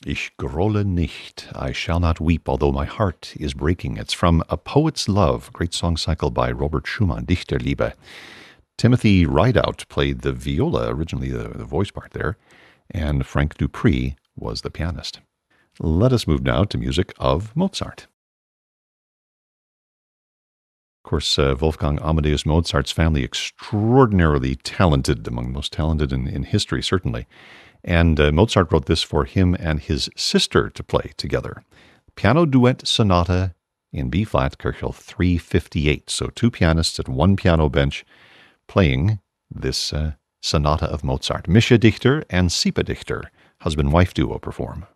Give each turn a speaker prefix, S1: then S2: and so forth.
S1: Ich grolle nicht, I shall not weep, although my heart is breaking. It's from A Poet's Love, great song cycle by Robert Schumann, Dichterliebe. Timothy Rideout played the viola, originally the voice part there, and Frank Dupree was the pianist. Let us move now to music of Mozart. Of course, Wolfgang Amadeus Mozart's family extraordinarily talented, among the most talented in history, certainly. And Mozart wrote this for him and his sister to play together. Piano Duet Sonata in B-flat, Köchel 358. So two pianists at one piano bench playing this sonata of Mozart. Mischa Dichter and Sipa Dichter, husband-wife duo, perform.